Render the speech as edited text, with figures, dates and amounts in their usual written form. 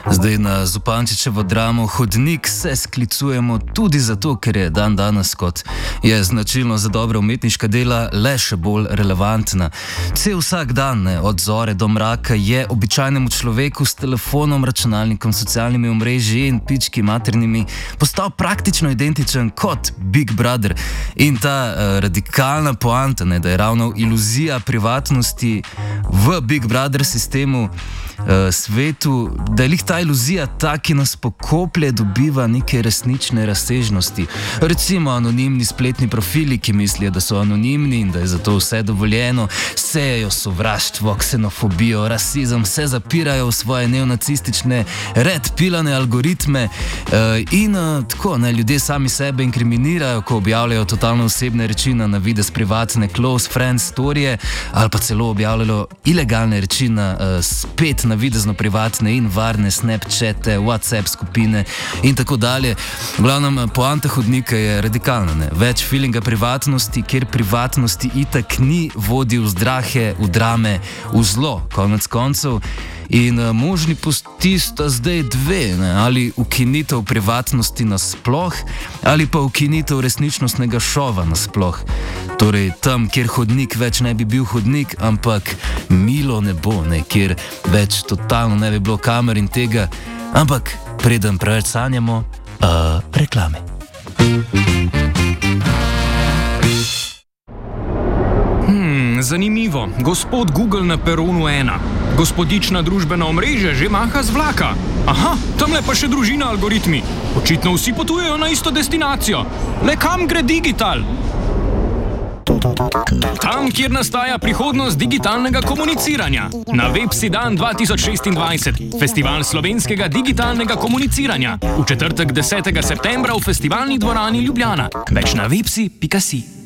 Zdaj na Zupančičevo dramo Hodnik se sklicujemo tudi zato, ker je dan danes, kot je značilno za dobra umetniška dela, le še bolj relevantna. Cel vsak dan, od zore do mraka, je običajnemu človeku s telefonom, računalnikom, socialnimi omrežji in pički maternimi postal praktično identičen kot Big Brother. In ta radikalna poanta, da je ravno iluzija privatnosti v Big Brother sistemu, svetu, da je lih ta iluzija ta, ki nas pokoplje, dobiva neke resnične razsežnosti. Recimo anonimni spletni profili, ki mislijo, da so anonimni in da je zato vse dovoljeno, sejejo sovraštvo, ksenofobijo, rasizem, se zapirajo v svoje neonacistične red pilane algoritme in tako, ljudje sami sebe inkriminirajo, ko objavljajo totalno osebne reči na navidez privatne close friends storije ali pa celo objavljajo ilegalne reči na spet navidezno privatne in varne Snapchate, WhatsApp skupine in tako dalje. V glavnem, poanta Hodnika je radikalna. Več feelinga privatnosti, kjer privatnosti itak ni, vodi v zdrahe, v drame, v zlo, konec koncev. In možni poti sta zdaj dve, ali ukinitev privatnosti nasploh, ali pa ukinitev resničnostnega šova nasploh. Torej tam, kjer Hodnik več ne bi bil Hodnik, ampak milo nebo, kjer več totalno ne bi bilo kamer in tega, ampak preden preveč sanjamo, reklame. Zanimivo. Gospod Google na peronu 1. Gospodična družbena omrežja že maha z vlaka. Aha, tamle pa še družina algoritmi. Očitno vsi potujejo na isto destinacijo. Le kam gre digital? Tam, kjer nastaja prihodnost digitalnega komuniciranja. Na Websi dan 2026. Festival slovenskega digitalnega komuniciranja. V četrtek 10. septembra v Festivalni dvorani Ljubljana. Več na websi.si.